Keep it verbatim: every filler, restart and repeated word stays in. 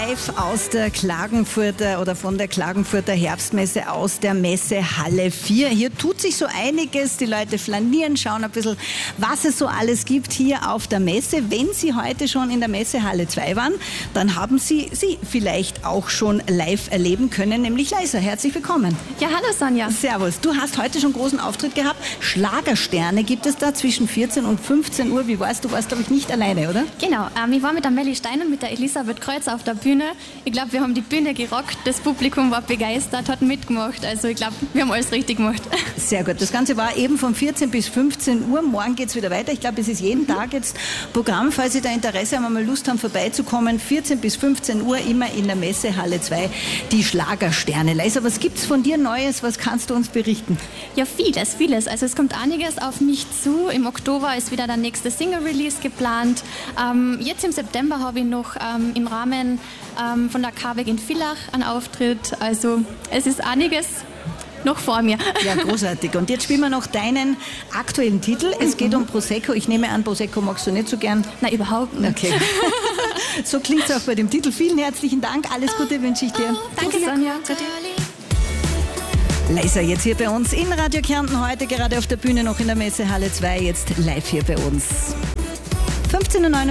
live aus der Klagenfurter oder von der Klagenfurter Herbstmesse aus der Messehalle vier. Hier tut sich so einiges. Die Leute flanieren, schauen ein bisschen, was es so alles gibt hier auf der Messe. Wenn Sie heute schon in der Messehalle zwei waren, dann haben Sie sie vielleicht auch schon live erleben können, nämlich Leisa. Herzlich willkommen. Ja, hallo Sonja. Servus. Du hast heute schon großen Auftritt gehabt. Schlagersterne gibt es da zwischen vierzehn und fünfzehn Uhr. Wie warst du? warst, glaube ich, nicht alleine, oder? Genau. Ähm, ich war mit der Melli Stein und mit der Elisabeth Kreuz auf der Bühne. Ich glaube, wir haben die Bühne gerockt. Das Publikum war begeistert, hat mitgemacht. Also ich glaube, wir haben alles richtig gemacht. Sehr gut. Das Ganze war eben von vierzehn bis fünfzehn Uhr. Morgen geht es wieder weiter. Ich glaube, es ist jeden Tag jetzt Programm. Falls Sie da Interesse haben, mal Lust haben, vorbeizukommen. vierzehn bis fünfzehn Uhr immer in der Messehalle zwei. Die Schlagersterne. Leisa, was gibt es von dir Neues? Was kannst du uns berichten? Ja, vieles, vieles. Also es kommt einiges auf mich zu. Im Oktober ist wieder der nächste Single-Release geplant. Ähm, jetzt im September habe ich noch ähm, im Rahmen ähm, von der K-Weg in Villach einen Auftritt. Also es ist einiges noch vor mir. Ja, großartig. Und jetzt spielen wir noch deinen aktuellen Titel. Es geht um Prosecco. Ich nehme an, Prosecco magst du nicht so gern. Nein, überhaupt nicht. Okay. So klingt es auch bei dem Titel. Vielen herzlichen Dank. Alles Gute wünsche ich dir. Danke, Sonja. Leisa jetzt hier bei uns in Radio Kärnten, heute gerade auf der Bühne, noch in der Messehalle zwei, jetzt live hier bei uns. fünfzehn Uhr neunundvierzig